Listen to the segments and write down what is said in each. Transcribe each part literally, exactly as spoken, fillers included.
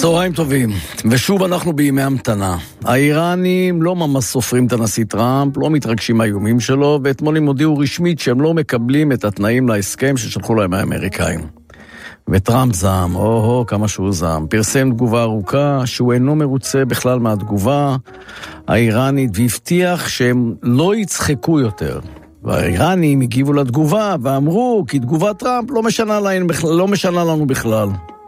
צהריים טובים, ושוב אנחנו בימי המתנה. האיראנים לא ממש סופרים את הנשיא טראמפ, לא מתרגשים האיומים שלו, ואתמול הם הודיעו רשמית שהם לא מקבלים את התנאים להסכם ששלחו להם האמריקאים. וטראמפ זעם, או-הו, כמה שהוא זעם. פרסם תגובה ארוכה שהוא אינו מרוצה בכלל מהתגובה האיראנית, והבטיח שהם לא יצחקו יותר. והאיראנים הגיבו לתגובה ואמרו כי תגובת טראמפ לא משנה, להם, לא משנה לנו בכלל.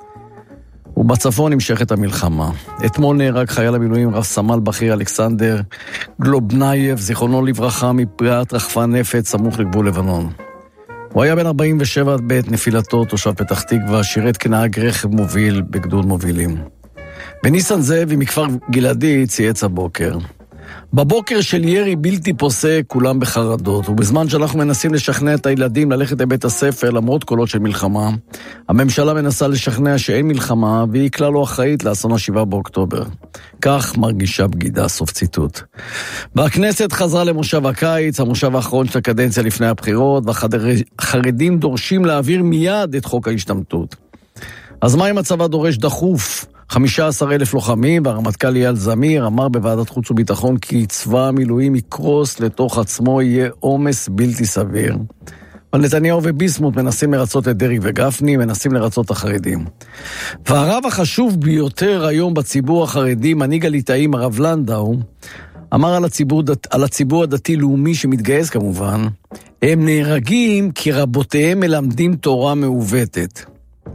ובצפון נמשכת המלחמה. אתמול נהרג חייל המילואים רב סמל בכיר אלכסנדר גלובנייב, זיכרונו לברכה, מפגיעת רחפן נפץ סמוך לגבול לבנון. הוא היה בן ארבעים ושבע בעת נפילתו, תושב פתח תקווה, שירת כנהג רכב מוביל בגדוד מובילים. וניסן זאבי מכפר גלעדי צייץ הבוקר. בבוקר של ירי בלתי פוסק כולם בחרדות, ובזמן שאנחנו מנסים לשכנע את הילדים ללכת לבית הספר למרות קולות של מלחמה, הממשלה מנסה לשכנע שאין מלחמה והיא כלל לא אחראית לאסון השבעה באוקטובר. כך מרגישה בגידה, סוף ציטוט. והכנסת חזרה למושב הקיץ, המושב האחרון של הקדנציה לפני הבחירות, והחרדים דורשים להעביר מיד את חוק ההשתמטות. אז מה אם הצבא דורש דחוף? חמישה עשר אלף לוחמים, והרמטכ"ל אייל זמיר אמר בוועדת חוץ וביטחון כי צבא המילואים יקרוס לתוך עצמו, יהיה עומס בלתי סביר. אבל נתניהו וביסמוט מנסים לרצות את דרעי וגפני, מנסים לרצות את החרדים. והרב החשוב ביותר היום בציבור החרדי, מנהיג הליטאים הרב לנדאו, אמר על הציבור, על הציבור הדתי-לאומי שמתגייס כמובן, הם נהרגים כי רבותיהם מלמדים תורה מעוותת.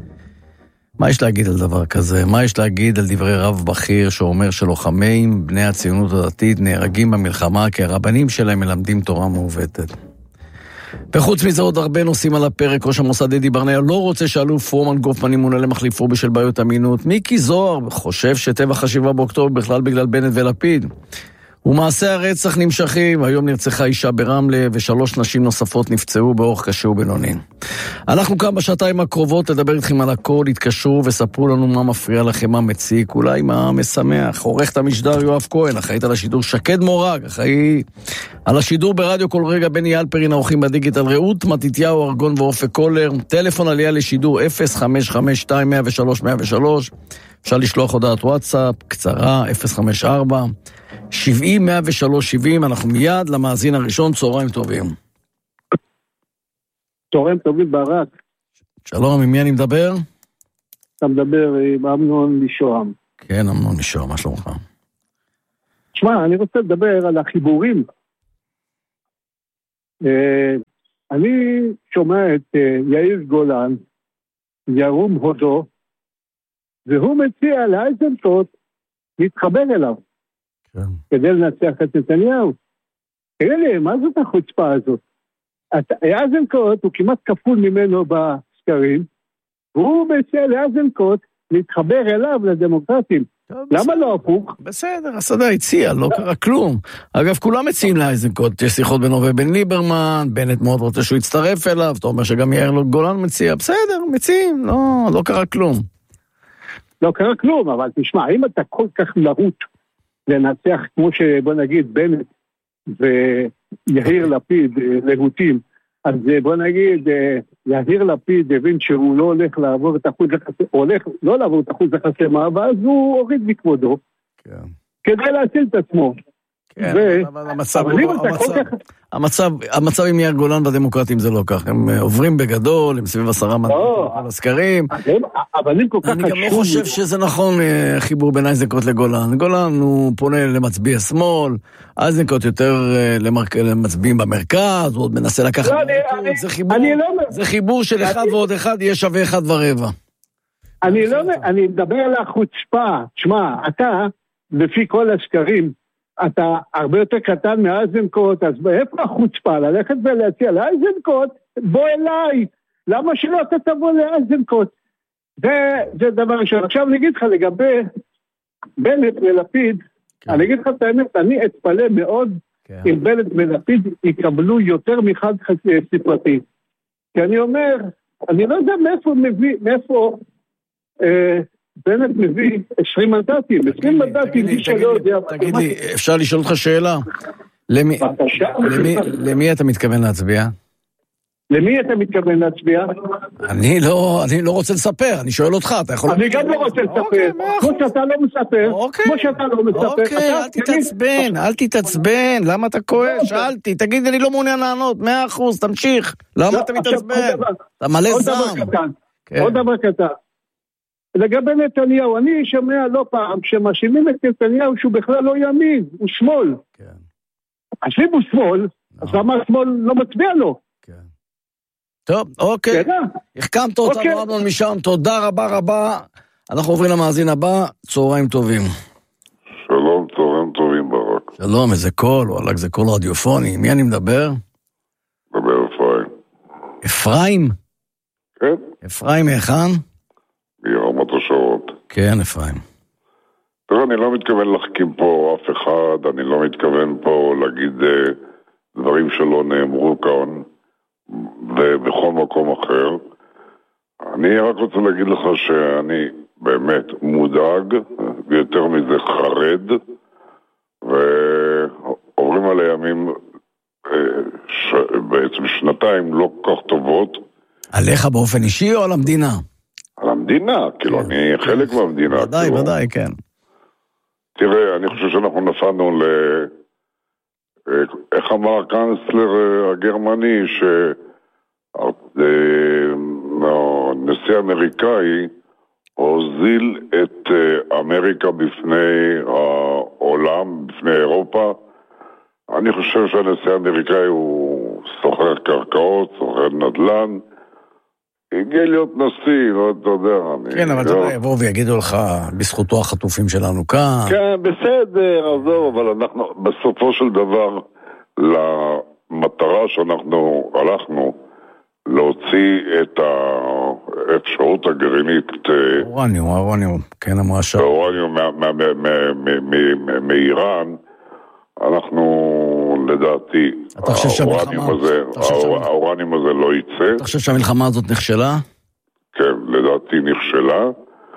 מה יש להגיד על דבר כזה? מה יש להגיד על דברי רב בכיר שאומר שלוחמים, בני הציונות הדתית, נהרגים במלחמה כי הרבנים שלהם מלמדים תורה מעוותת? וחוץ מזה עוד הרבה נושאים על הפרק. ראש המוסד דדי ברנע לא רוצה שאלוף פרומן גופמן ימונה למחליפו בשל בעיות אמינות. מיקי זוהר חושב שטבח השבעה באוקטובר בכלל בגלל בנט ולפיד. ומעשי הרצח נמשכים, היום נרצחה אישה ברמלה ושלוש נשים נוספות נפצעו באורח קשה ובינוני. אנחנו כאן בשעתיים הקרובות לדבר איתכם על הכל, התקשרו וספרו לנו מה מפריע לכם, מה מציק, אולי מה משמח. עורך את המשדר יואב כהן, אחראית על השידור שקד מורג, אחראי על השידור ברדיו כל רגע בני אלפרין, האורחים בדיגיטל רעות, מתיתיהו, ארגון ואופק קולר, טלפון עלייה לשידור אפס חמש חמש שתיים אפס אפס שלוש אפס אפס שלוש, אפשר לשלוח הודעת וואטסאפ קצרה אפס חמש ארבע שבעים מאה ושלוש שבעים. אנחנו מיד למאזין הראשון. צהריים טובים. צהריים טובים ברק. שלום, עם מי אני מדבר? אתה מדבר עם אמנון משוהם. כן, אמנון משוהם, מה שלומך? תשמע, אני רוצה לדבר על החיבורים. אני שומע את יאיר גולן, ירום הודו, והוא מציע לאייזנקוט להתחבר אליו. כן. כדי לנצח את נתניהו. תראה לי, מה זאת החוצפה הזאת? אייזנקוט הוא כמעט כפול ממנו בסקרים, והוא מציע לאייזנקוט להתחבר אליו לדמוקרטים. טוב, למה בסדר. לא הפוך? בסדר, הסדה הציע, לא קרה כלום. אגב, כולם מציעים לאייזנקוט, יש שיחות בינו ובין ליברמן, בנט מאוד רוצה שהוא יצטרף אליו, אתה אומר שגם יאיר גולן מציע, בסדר, מציעים, לא, לא קרה כלום. לא קרה כלום, אבל תשמע, אם אתה כל כך להוט לנצח כמו שבוא נגיד בנט ויהיר לפיד להוטים, אז בוא נגיד יהיר לפיד הבין שהוא לא הולך לעבור את אחוז החסמה, הולך לא לעבור את אחוז החסמה, ואז הוא הוריד מכבודו כדי להציל את עצמו. המצב עם יאיר גולן והדמוקרטים זה לא כך, הם עוברים בגדול, הם סביב עשרה מנדטים על הסקרים. אני גם לא חושב שזה נכון חיבור בין אייזנקוט לגולן. גולן הוא פונה למצביע שמאל, אייזנקוט יותר למצביעים במרכז, הוא עוד מנסה לקחת, זה חיבור של אחד ועוד אחד יהיה שווה אחד ורבע. אני מדבר על החוצפה. תשמע, אתה לפי כל הסקרים אתה הרבה יותר קטן מאייזנקוט, אז איפה החוצפה? ללכת ולהציע לאייזנקוט, בוא אליי, למה שלא אתה תבוא לאייזנקוט? זה, זה דבר ראשון. עכשיו אני אגיד לך לגבי בנט ולפיד, כן. אני אגיד לך את האמת, אני אתפלא מאוד כן. אם בנט ולפיד יקבלו יותר מחד ספרתי. כי אני אומר, אני לא יודע מאיפה מביא, מאיפה... אה, בנט מביא עשרים מנדטים, עשרים מנדטים, מי שלא יודע... תגיד לי, אפשר לשאול אותך שאלה? למי אתה מתכוון להצביע? למי אתה מתכוון להצביע? אני לא, אני לא רוצה לספר, אני שואל אותך, אתה יכול... אני גם לא רוצה לספר, כמו שאתה לא מספר, כמו שאתה לא מספר. אוקיי, אל תתעצבן, אל תתעצבן, למה אתה כועס? שאלתי, תגיד, אני לא מעוניין לענות, מאה אחוז, תמשיך, למה אתה מתעצבן? אתה מלא זעם. עוד דבר קטן. לגבי נתניהו, אני שומע לא פעם שמאשימים את נתניהו שהוא בכלל לא ימין, הוא שמאל. אז אם הוא שמאל, אז למה השמאל לא מצביע לו? טוב, אוקיי. החכמת אותנו, אמנון משם, תודה רבה רבה. אנחנו עוברים למאזין הבא, צהריים טובים. שלום, צהריים טובים ברק. שלום, איזה קול, וואלק, זה קול רדיופוני. מי אני מדבר? מדבר אפרים. אפרים? כן. אפרים מהיכן? מרמת השרון. כן, אפרים. תראה, אני לא מתכוון להחכים פה אף אחד, אני לא מתכוון פה להגיד uh, דברים שלא נאמרו כאן, ובכל מקום אחר. אני רק רוצה להגיד לך שאני באמת מודאג, ויותר מזה חרד, ועוברים על הימים ש... בעצם שנתיים לא כל כך טובות. עליך באופן אישי או על המדינה? על המדינה, כאילו כן. אני חלק מהמדינה. ודאי, כאילו. ודאי, כן. תראה, אני חושב שאנחנו נפלנו ל... איך אמר הקאנצלר הגרמני ש... נשיא אמריקאי הוזיל את אמריקה בפני העולם, בפני אירופה. אני חושב שהנשיא האמריקאי הוא סוחר קרקעות, סוחר נדל"ן, הגיע להיות נשיא, לא אתה יודע. כן, אבל אתה יודע, יבואו ויגידו לך, בזכותו החטופים שלנו כאן. כן, בסדר, עזוב, אבל אנחנו בסופו של דבר, למטרה שאנחנו הלכנו, להוציא את האפשרות הגרעינית אורניום, אורניום, כן אמרה שם אורניום מאיראן, אנחנו לדעתי האורניום הזה לא יצא. אתה חושב שהמלחמה הזאת נכשלה? כן, לדעתי נכשלה,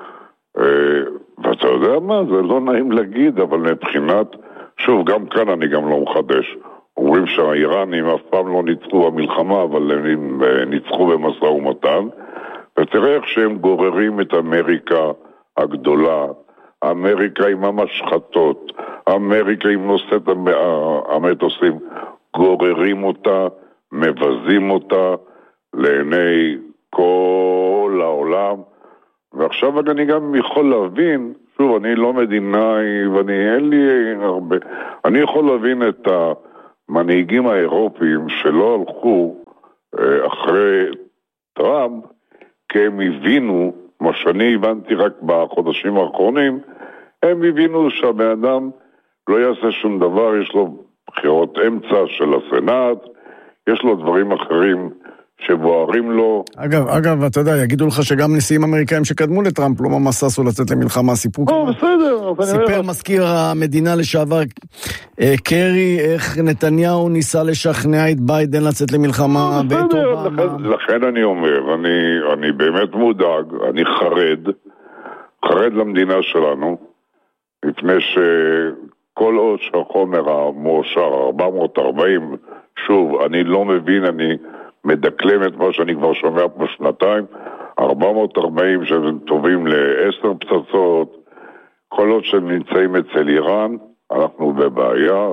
ואתה יודע מה, זה לא נעים להגיד, אבל מבחינת, שוב, גם כאן אני גם לא מחדש, אומרים שהאיראנים אף פעם לא ניצחו במלחמה, אבל הם ניצחו במשא ומתן, ותראה איך שהם גוררים את אמריקה הגדולה, אמריקה עם המשחטות, אמריקה עם נושאת המטוסים, גוררים אותה, מבזים אותה לעיני כל העולם, ועכשיו אני גם יכול להבין, שוב, אני לא מדינאי, ואני אין לי הרבה, אני יכול להבין את ה... מנהיגים האירופיים שלא הלכו אחרי טראמפ, כי הם הבינו, מה שאני הבנתי רק בחודשים האחרונים, הם הבינו שהבן אדם לא יעשה שום דבר, יש לו בחירות אמצע של הסנאט, יש לו דברים אחרים שבוערים לו. אגב, אגב, אתה יודע, יגידו לך שגם נשיאים אמריקאים שקדמו לטראמפ לא ממש ששו לצאת למלחמה, סיפרו כמו... בסדר. סיפר מזכיר המדינה לשעבר קרי, איך נתניהו ניסה לשכנע את ביידן לצאת למלחמה. בסדר, לכן אני אומר, אני, אני באמת מודאג, אני חרד, חרד למדינה שלנו, מפני שכל עוד שהחומר המאושר ארבע מאות וארבעים, שוב, אני לא מבין, אני... מדקלם את מה שאני כבר שומע פה שנתיים, ארבע מאות וארבעים שהם טובים לעשר פצצות, כל עוד שהם נמצאים אצל איראן, אנחנו בבעיה,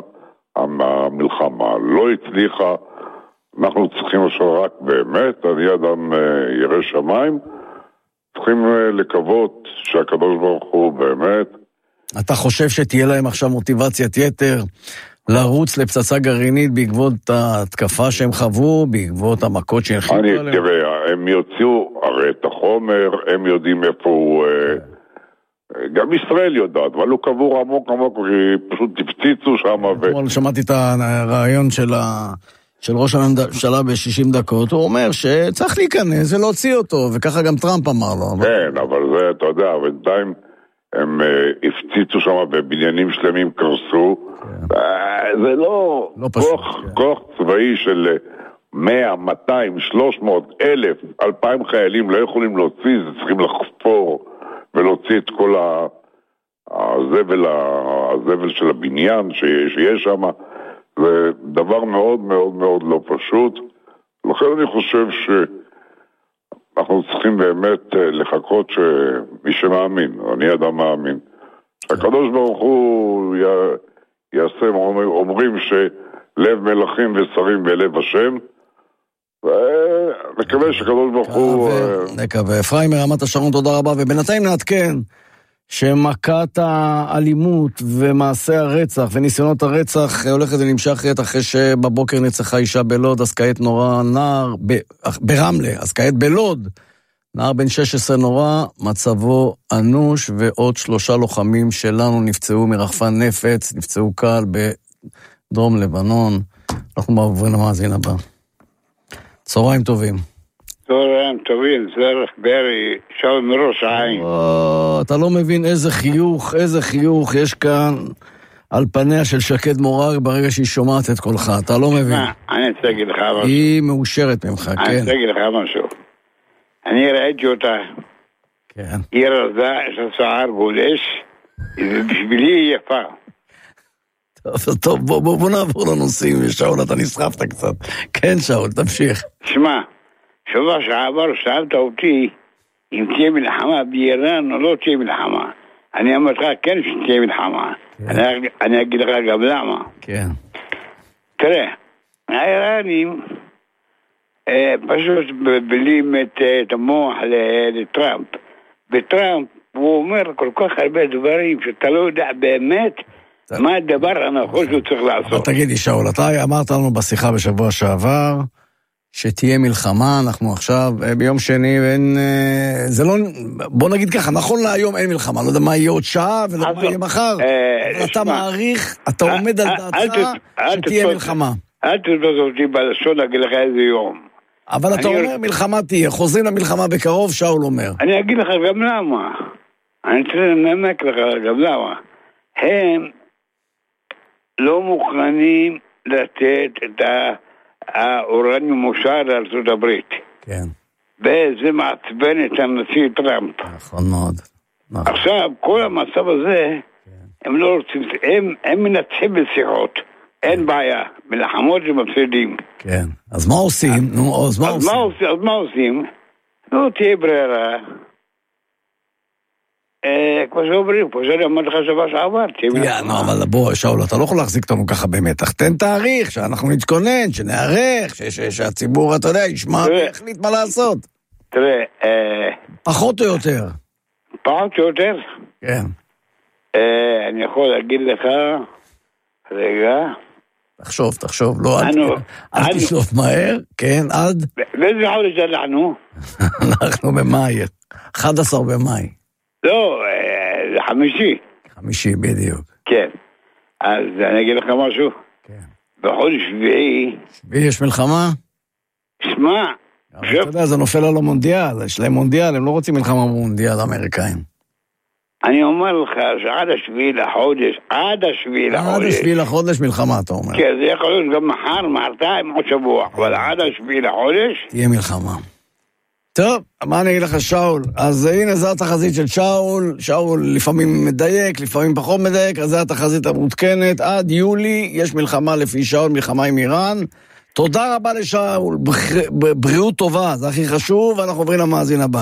המלחמה לא הצליחה, אנחנו צריכים עכשיו רק באמת, אני אדם ירא שמיים, צריכים לקוות שהקדוש ברוך הוא באמת. אתה חושב שתהיה להם עכשיו מוטיבציית יתר לרוץ לפצצה גרעינית בעקבות ההתקפה שהם חוו, בעקבות המכות שהנחיתו עליהם? אני, תראה, הם יוציאו הרי את החומר, הם יודעים איפה הוא, גם ישראל יודעת, אבל הוא קבור עמוק עמוק, פשוט תפציצו שם. אתמול שמעתי את הרעיון של ה... של ראש הממשלה ב-שישים דקות, הוא אומר שצריך להיכנס ולהוציא אותו, וככה גם טראמפ אמר לו. כן, אבל זה, אתה יודע, בינתיים הם הפציצו שם בבניינים שלמים קרסו, זה לא כוח צבאי של מאה, מאתיים, שלוש מאות, אלף, אלפיים חיילים לא יכולים להוציא, זה צריכים לחפור ולהוציא את כל הזבל, הזבל של הבניין שיש שם, זה דבר מאוד מאוד מאוד לא פשוט, לכן אני חושב שאנחנו צריכים באמת לחכות שמי שמאמין, אני אדם מאמין, שהקדוש ברוך הוא יעשה, אומרים שלב מלכים ושרים בלב השם, ונקווה שקדוש ברוך הוא... נקווה. אפרים מרמת השרון, תודה רבה, ובינתיים נעדכן שמכת האלימות ומעשי הרצח וניסיונות הרצח הולכת ונמשך אחרי שבבוקר נרצחה אישה בלוד, אז כעת נורא נער, ב, ברמלה, אז כעת בלוד, נער בן שש עשרה נורא, מצבו אנוש, ועוד שלושה לוחמים שלנו נפצעו מרחפן נפץ, נפצעו קל בדרום לבנון. אנחנו מעוברים למאזין הבא. צהריים טובים. צהריים טובים, זרח ברי, שאול מראש העין. אתה לא מבין איזה חיוך, איזה חיוך יש כאן על פניה של שקד מורג ברגע שהיא שומעת את קולך, אתה לא מבין. אני רוצה להגיד לך משהו. היא מאושרת ממך, כן. אני רוצה להגיד לך משהו. אני ראיתי אותה. כן. היא רזה, יש לה שער גולש, ובשבילי היא יפה. טוב, טוב, בוא, בוא, בוא נעבור לנושאים, שאול, אתה נסחפת קצת. כן, שאול, תמשיך. שמע, שבוע שעבר שאלת אותי אם תהיה מלחמה באיראן או לא תהיה מלחמה. אני אמרתי לך כן שתהיה מלחמה. אני, אני אגיד לך גם למה. כן. תראה, האיראנים אה, פשוט מבלים את, את המוח לטראמפ. וטראמפ הוא אומר כל כך הרבה דברים שאתה לא יודע באמת מה הדבר הנכון שהוא צריך לעשות. אבל תגידי, שאול, אתה אמרת לנו בשיחה בשבוע שעבר שתהיה מלחמה, אנחנו עכשיו ביום שני, ואין, זה לא, בוא נגיד ככה, נכון להיום אין מלחמה, לא יודע מה יהיה עוד שעה ולא מה יהיה מחר, אבל אתה מעריך, אתה עומד על דעתך שתהיה מלחמה. אל תתבז אותי בלשון להגיד לך איזה יום. אבל אתה אומר מלחמה תהיה, חוזרים למלחמה בקרוב, שאול אומר. אני אגיד לך גם למה. אני צריך לנמק לך גם למה. הם לא מוכנים לתת את האורניום מושר לארצות הברית. כן. וזה מעצבן את הנשיא טראמפ. נכון מאוד. נכון. עכשיו, כל המצב הזה, כן. הם לא רוצים, הם, הם מנצחים בשיחות. אין בעיה, מלחמות ומפסידים. כן, אז מה עושים? נו, אז מה עושים? אז מה עושים? נו, תהיה ברירה. כמו שאומרים, כמו שאני אמרתי לך שבוע שעבר. נו, אבל בוא, שאול, אתה לא יכול להחזיק אותנו ככה במתח. תן תאריך, שאנחנו נתכונן, שנערך, שהציבור, אתה יודע, ישמע ויחליט מה לעשות. תראה, פחות או יותר. פחות או יותר? כן. אני יכול להגיד לך, רגע. תחשוב, תחשוב, לא, אל תשלוף מהר, כן, עד... באיזה חודש אנחנו? אנחנו במאי, אחד עשר במאי. לא, זה חמישי. חמישי, בדיוק. כן. אז אני אגיד לך משהו. כן. בחודש שביעי... שביעי יש מלחמה? שמע. אתה יודע, זה נופל על המונדיאל, יש להם מונדיאל, הם לא רוצים מלחמה במונדיאל, האמריקאים. אני אומר לך שעד השביעי לחודש, עד השביעי לחודש... עד השביעי לחודש מלחמה, אתה אומר. כן, זה יכול להיות גם מחר, מחרתיים, עוד שבוע, אבל עד השביעי לחודש... תהיה מלחמה. טוב, מה אני אגיד לך, שאול? אז הנה, זו התחזית של שאול. שאול לפעמים מדייק, לפעמים פחות מדייק, אז זו התחזית המותקנת. עד יולי יש מלחמה לפי שאול, מלחמה עם איראן. תודה רבה לשאול, בריאות טובה, זה הכי חשוב, ואנחנו עוברים למאזין הבא.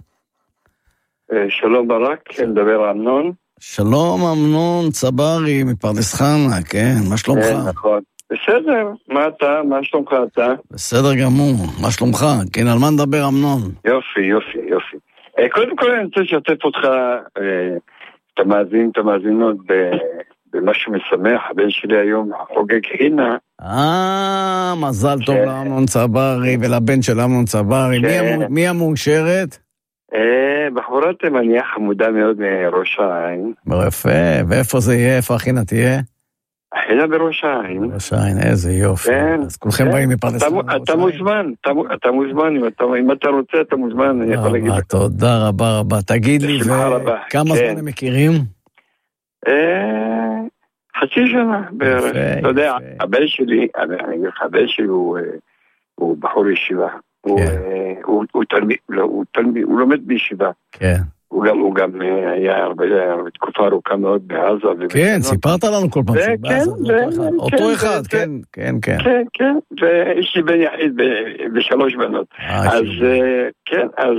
שלום ברק, מדבר אמנון. שלום אמנון צברי מפרדס חנה, כן, מה שלומך? כן, נכון. בסדר, מה אתה? מה שלומך אתה? בסדר גמור, מה שלומך? כן, על מה נדבר אמנון? יופי, יופי, יופי. קודם כל אני רוצה לשתף אותך, את המאזין, את המאזינות, במשהו משמח. הבן שלי היום חוגג חינה. אה, מזל טוב לאמנון צברי ולבן של אמנון צברי. מי המאושרת? בחבורה תימניה חמודה מאוד מראש העין. יפה, ואיפה זה יהיה? איפה החינה תהיה? החינה בראש העין. בראש העין, איזה יופי. אז כולכם באים מפרדס חנה. אתה מוזמן, אתה מוזמן, אם אתה רוצה אתה מוזמן, אני יכול להגיד לך. תודה רבה רבה, תגיד לי, כמה זמן הם מכירים? חצי שנה בערך. אתה יודע, הבן שלי, אני אגיד לך, הבן שלי הוא בחור ישיבה. הוא תלמיד, הוא לומד בישיבה. כן. הוא גם, הוא גם היה הרבה, בתקופה ארוכה מאוד בעזה. כן, סיפרת לנו כל פעם שהוא בעזה. אותו אחד, כן, כן, כן. כן, כן, ויש לי בן יחיד בשלוש בנות. אז כן, אז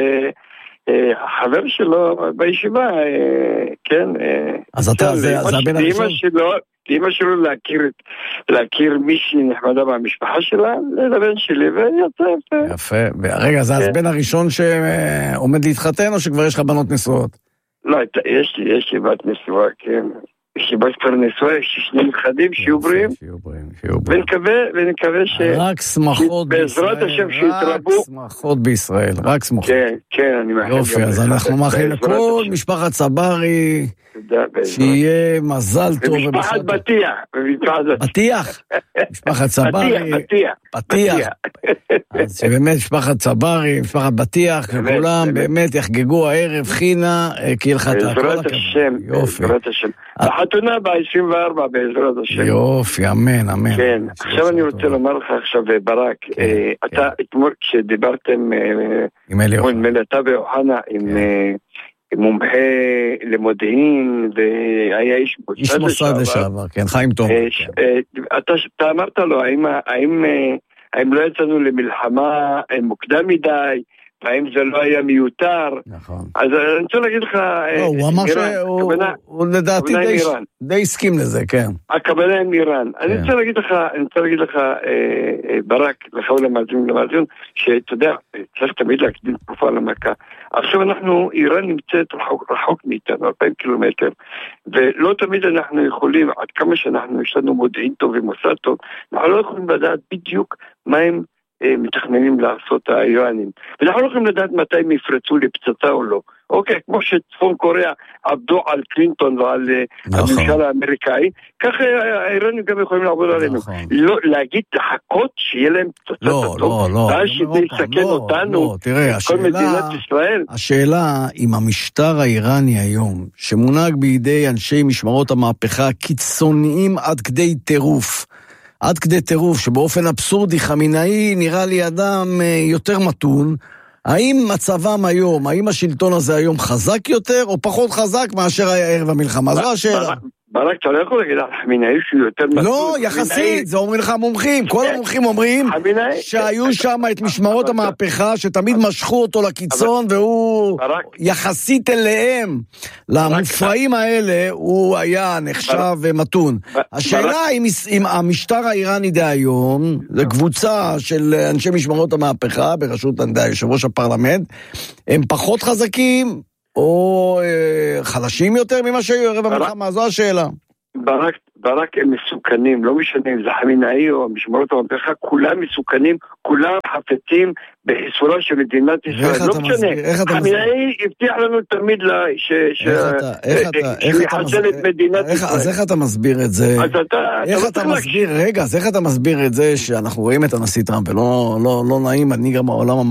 החבר שלו בישיבה, כן. אז אתה, זה הבן הראשון? לאמא שלו להכיר, להכיר מישהי נחמדה מהמשפחה שלה, לבן שלי, ויוצא יפה. יפה. רגע, זה הבן הראשון שעומד להתחתן, או שכבר יש לך בנות נשואות? לא, יש לי, יש לי בת נשואה, כן. יש לי בת כבר נשואה, יש לי שני נכדים שיהיו בריאים. ונקווה, ונקווה ש... רק שמחות בישראל. בעזרת השם שיתרבו. רק שמחות בישראל, רק שמחות. כן, כן, אני מאחל. יופי, אז אנחנו מאחלים לכל משפחת צברי, שיהיה מזל טוב. ומשפחת בטיח. בטיח? משפחת צברי. בטיח. בטיח. אז שבאמת משפחת צברי, משפחת בטיח, וכולם באמת יחגגו הערב חינה, כהלכתה. בעזרת השם. יופי. בעזרת השם. החתונה ב-עשרים וארבע בעזרת השם. יופי, אמן, אמן. כן, עכשיו אני רוצה לומר לך עכשיו, ברק, אתה אתמול כשדיברתם עם אלי אוחנה, אתה ואוחנה, עם מומחה למודיעין, והיה איש איש מוסד לשעבר, כן, חיים טוב. אתה אמרת לו, האם לא יצאנו למלחמה מוקדם מדי, והאם זה לא היה מיותר. נכון. אז אני רוצה להגיד לך... לא, הוא אמר שהוא לדעתי די הסכים לזה, כן. הכוונה עם איראן. אני רוצה להגיד לך, אני רוצה להגיד לך, ברק, לך ולמאזין ולמאזין, שאתה יודע, צריך תמיד להקדים תקופה למכה. עכשיו אנחנו, איראן נמצאת רחוק, רחוק מאיתנו, אלפיים קילומטר, ולא תמיד אנחנו יכולים, עד כמה שאנחנו, יש לנו מודיעין טוב ומוסד טוב, אנחנו לא יכולים לדעת בדיוק מה הם מתכננים לעשות האיראנים. ואנחנו לא יכולים לדעת מתי הם יפרצו לפצצה או לא. אוקיי, כמו שצפון קוריאה עבדו על קלינטון ועל הממשל האמריקאי, ככה האיראנים גם יכולים לעבוד עלינו. לא, להגיד לחכות שיהיה להם פצצה לא, לא, לא. ואז שזה יסכן אותנו, כל מדינת ישראל. השאלה אם המשטר האיראני היום, שמונהג בידי אנשי משמרות המהפכה קיצוניים עד כדי טירוף, עד כדי טירוף, שבאופן אבסורדי חמינאי נראה לי אדם יותר מתון, האם מצבם היום, האם השלטון הזה היום חזק יותר, או פחות חזק מאשר היה ערב המלחמה? זו השאלה. ברק, אתה לא יכול להגיד על חמינאי שהוא יותר מתון. לא, יחסית, זה אומרים לך מומחים. כל המומחים אומרים שהיו שם את משמרות המהפכה, שתמיד משכו אותו לקיצון, והוא יחסית אליהם, למופרעים האלה, הוא היה נחשב ומתון. השאלה אם המשטר האיראני דהיום, זה קבוצה של אנשי משמרות המהפכה, בראשות יושב ראש הפרלמנט, הם פחות חזקים, או אה, חלשים יותר ממה שהיו ערב המלחמה, זו השאלה. ברק, ברק הם מסוכנים, לא משנה אם זה חמינאי או משמרות המהפכה, כולם מסוכנים, כולם חפצים בחיסולה של מדינת ישראל, לא משנה. חמינאי הבטיח לנו תמיד שיחסל את מדינת ישראל. אז איך אתה מסביר את זה? איך אתה מסביר, רגע, אז איך אתה מסביר את זה שאנחנו רואים את הנשיא טראמפ, ולא נעים, אני גם העולם